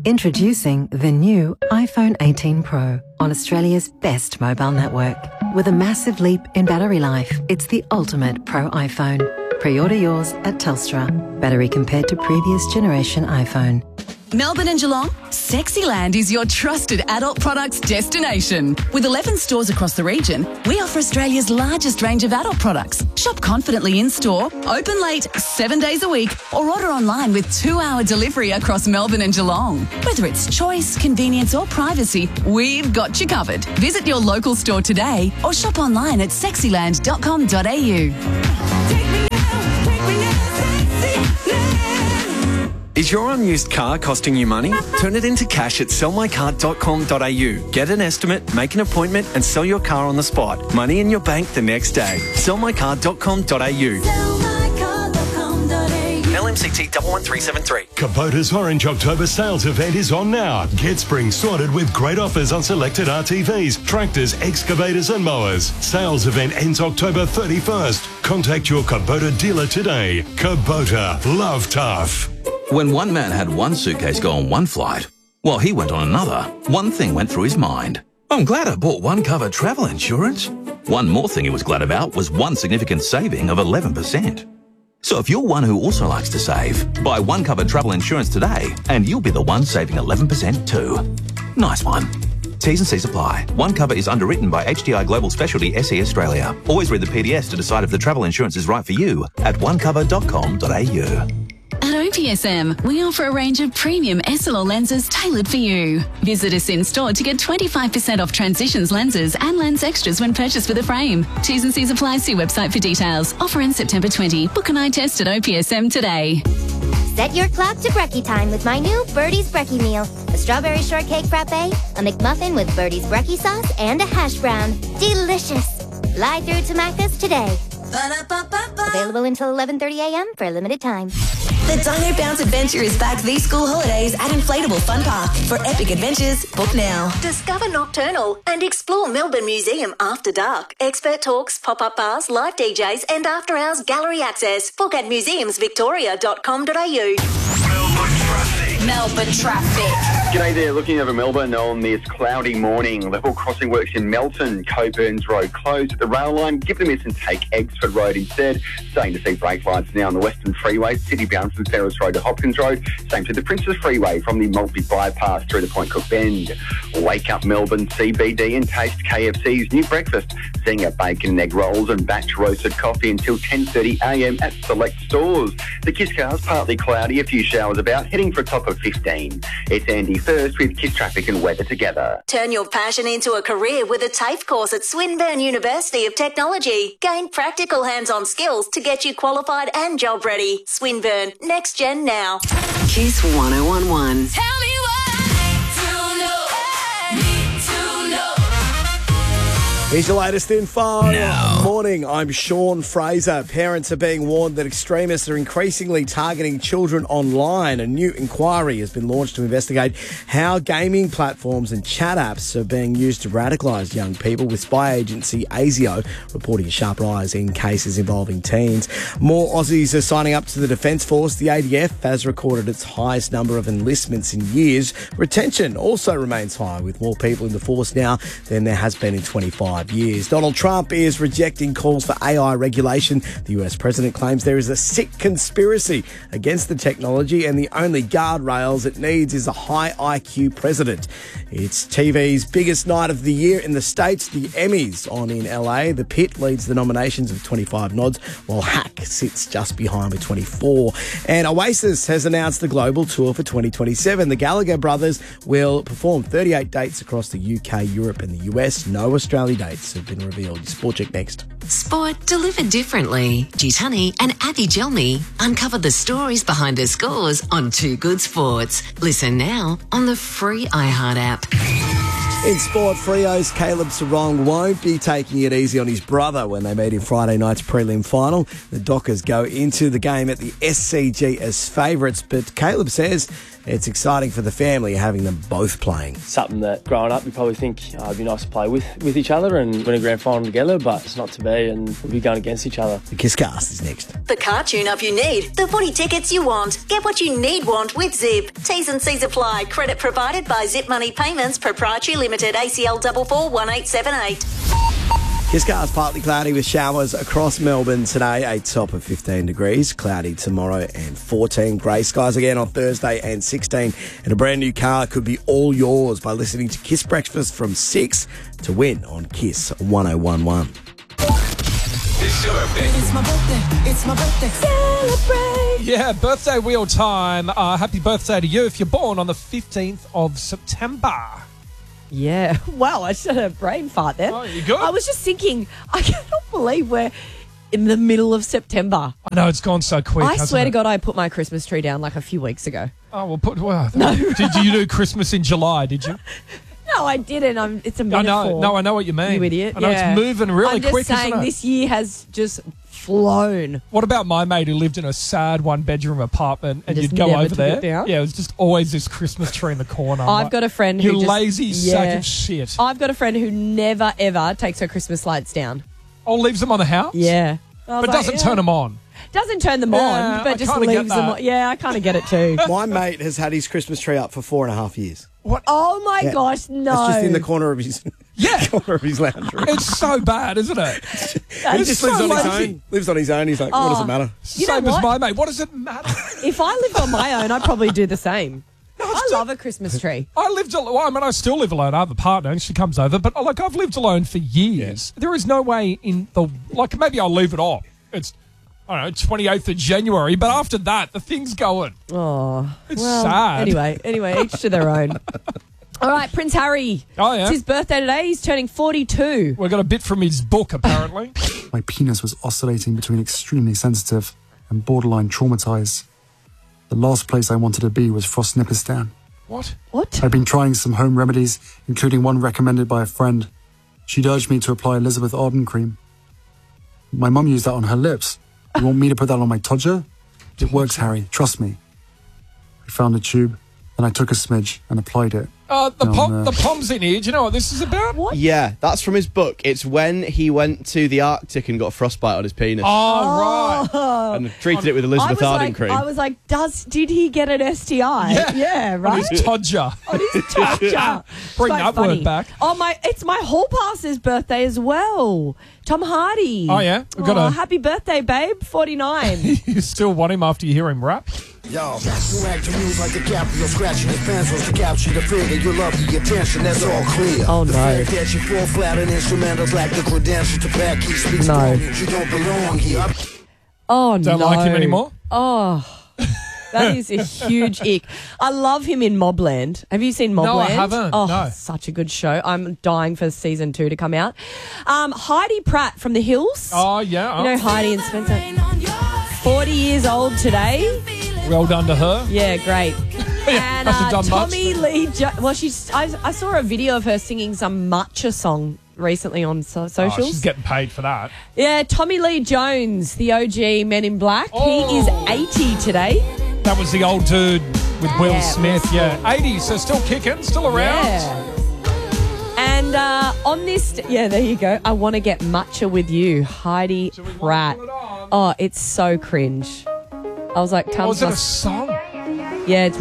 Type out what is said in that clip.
Introducing the new iPhone 18 Pro on Australia's best mobile network. With a massive leap in battery life, it's the ultimate Pro iPhone. Pre-order yours at Telstra. Battery compared to previous generation iPhone. Melbourne and Geelong, Sexyland is your trusted adult products destination. With 11 stores across the region, we offer Australia's largest range of adult products. Shop confidently in-store, open late 7 days a week, or order online with 2-hour delivery across Melbourne and Geelong. Whether it's choice, convenience or privacy, we've got you covered. Visit your local store today or shop online at sexyland.com.au. Is your unused car costing you money? Turn it into cash at sellmycar.com.au. Get an estimate, make an appointment and sell your car on the spot. Money in your bank the next day. Sellmycar.com.au. LMCT 11373. Kubota's Orange October sales event is on now. Get spring sorted with great offers on selected RTVs, tractors, excavators and mowers. Sales event ends October 31st. Contact your Kubota dealer today. Kubota, love tough. When one man had one suitcase go on one flight, while he went on another, one thing went through his mind. I'm glad I bought one cover travel insurance. One more thing he was glad about was one significant saving of 11%. So if you're one who also likes to save, buy one cover travel insurance today and you'll be the one saving 11% too. Nice one. T's and C's apply. One cover is underwritten by HDI Global Specialty SE Australia. Always read the PDS to decide if the travel insurance is right for you at onecover.com.au. At OPSM, we offer a range of premium SLR lenses tailored for you. Visit us in store to get 25% off Transitions lenses and lens extras when purchased with a frame. T's and C's apply. See website for details. Offer ends September 20. Book an eye test at OPSM today. Set your clock to brekkie time with my new Birdie's Brekkie meal. A strawberry shortcake frappe, a McMuffin with Birdie's Brekkie sauce, and a hash brown. Delicious. Fly through to Macca's today. Available until 11:30 a.m. for a limited time. The Dino Bounce Adventure is back these school holidays at Inflatable Fun Park. For epic adventures, book now. Discover Nocturnal and explore Melbourne Museum after dark. Expert talks, pop-up bars, live DJs and after-hours gallery access. Book at museumsvictoria.com.au. Melbourne traffic. G'day there, looking over Melbourne on this cloudy morning. Level crossing works in Melton, Coburns Road closed at the rail line. Give them a miss and take Exford Road instead. Starting to see brake lights now on the Western Freeway, City bound from Ferris Road to Hopkins Road. Same to the Princess Freeway from the Maltby Bypass through to Point Cook Bend. Wake up Melbourne CBD and taste KFC's new breakfast. Seeing a bacon and egg rolls and batch roasted coffee until 10:30 a.m. at select stores. The Kiss Car's partly cloudy, a few showers about, heading for a top of 15. It's Andy First with Kiss Traffic and Weather together. Turn your passion into a career with a TAFE course at Swinburne University of Technology. Gain practical hands-on skills to get you qualified and job ready. Swinburne, next gen now. Kiss 1011. Tell me what to know. Need to know. Here's your latest info. Now. Morning, I'm Sean Fraser. Parents are being warned that extremists are increasingly targeting children online. A new inquiry has been launched to investigate how gaming platforms and chat apps are being used to radicalise young people, with spy agency ASIO reporting a sharp rise in cases involving teens. More Aussies are signing up to the Defence Force. The ADF has recorded its highest number of enlistments in years. Retention also remains high, with more people in the force now than there has been in 25 years. Donald Trump is rejecting calls for AI regulation. The US president claims there is a sick conspiracy against the technology and the only guardrails it needs is a high IQ president. It's TV's biggest night of the year in the States, the Emmys on in LA. The Pit leads the nominations with 25 nods, while Hack sits just behind with 24. And Oasis has announced the global tour for 2027. The Gallagher brothers will perform 38 dates across the UK, Europe and the US. No Australian dates have been revealed. Sport Check next. Sport delivered differently. Gitani and Abby Gelmi uncover the stories behind the scores on Too Good Sports. Listen now on the free iHeart app. In sport, Frio's Caleb Sarong won't be taking it easy on his brother when they meet in Friday night's prelim final. The Dockers go into the game at the SCG as favourites, but Caleb says it's exciting for the family having them both playing. Something that growing up you probably think it'd be nice to play with each other and win a grand final together, but it's not to be, and we'll be going against each other. The Kisscast is next. The car tune-up you need, the footy tickets you want. Get what you want with Zip. T's and C's apply. Credit provided by Zip Money Payments Proprietary Limited, ACL 441878. Kisscast partly cloudy with showers across Melbourne today, a top of 15 degrees. Cloudy tomorrow and 14. Grey skies again on Thursday and 16. And a brand new car could be all yours by listening to Kiss Breakfast from 6 to win on Kiss 1011. It's your birthday. It's my birthday. It's my birthday. Celebrate. Yeah, birthday wheel time. Happy birthday to you if you're born on the 15th of September. Yeah. Wow, I just had a brain fart then. Oh, you good? I was just thinking, I cannot believe we're in the middle of September. I know, it's gone so quick. I swear to God, I put my Christmas tree down like a few weeks ago. Oh, no. Did you do Christmas in July, did you? No, I didn't. It's a metaphor. I know what you mean. You idiot. I know it's moving really quick, I'm just saying, isn't it? this year has just flown. What about my mate who lived in a sad one-bedroom apartment and Just you'd go never over took there? it down? Yeah, it was just always this Christmas tree in the corner. I've got a friend who You just... lazy sack of shit. I've got a friend who never, ever takes her Christmas lights down. Oh, leaves them on the house? Yeah. But doesn't turn them on. Doesn't turn them Yeah, on, but I just kinda get leaves them that. on. Yeah, I kind of get it too. My mate has had his Christmas tree up for 4.5 years. What? Oh my Yeah. gosh, no. It's just in the corner of his corner of his lounge room. It's so bad, isn't it? He just lives on his own. Lives on his own. He's like, what does it matter? You know Same as what? my mate. What does it matter? If I lived on my own, I'd probably do the same. I love a Christmas tree. I still live alone. I have a partner and she comes over, but I've lived alone for years. There is no way maybe I'll leave it off. It's, I don't know, 28th of January, but after that, the thing's going. Oh, It's sad. Anyway, each to their own. All right, Prince Harry. Oh, yeah? It's his birthday today. He's turning 42. We've got a bit from his book, apparently. My penis was oscillating between extremely sensitive and borderline traumatized. The last place I wanted to be was Frostnipistan. What? I'd been trying some home remedies, including one recommended by a friend. She'd urged me to apply Elizabeth Arden cream. My mum used that on her lips. You want me to put that on my todger? It works, Harry. Trust me. I found a tube, then I took a smidge and applied it. The pom's in here. Do you know what this is about? What? Yeah, that's from his book. It's when he went to the Arctic and got frostbite on his penis. Oh, right. And treated it with Elizabeth Arden cream. I was like, did he get an STI? Yeah, right. On his todger. On his todger. Bring Quite that funny. word back. Oh, it's my hall pass's birthday as well. Tom Hardy. Oh, yeah? We've got happy birthday, babe. 49. You still want him after you hear him rap? Yo, you act to move like DiCaprio, scratching his pencils to capture the figure. You love the attention, that's all clear. Oh, the no. fact that you fall flat on instrumentals like the credentials to back key speaks No. volumes. You don't belong here. Oh, no. Don't like him anymore? Oh, that is a huge ick. I love him in Mobland. Have you seen Mobland? No, I haven't. Oh, No. such a good show. I'm dying for season 2 to come out. Heidi Pratt from The Hills. Oh, yeah. You know Heidi and Spencer. 40 years old today. Well done to her. Yeah, great. And hasn't done much. Tommy Lee I saw a video of her singing some matcha song recently on Oh, socials. she's getting paid for that. Yeah, Tommy Lee Jones, the OG Men in Black. Oh. He is 80 today. That was the old dude with Will Yeah. Smith. Yeah, 80, so still kicking, still around. Yeah. And on this, there you go. I want to get matcha with you, Heidi Pratt. Oh, it's so cringe. I was like, Was it a song? Yeah, it's